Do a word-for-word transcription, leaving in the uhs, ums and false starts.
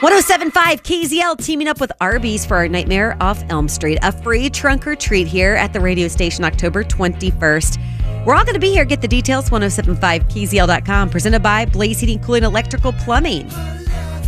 seven point five K Z L teaming up with Arby's for our Nightmare Off Elm Street. A free trunk or treat here at the radio station October twenty-first. We're all going to be here. Get the details, ten seventy-five K Z L dot com. Presented by Blaze Heating, Cooling, Electrical, Plumbing.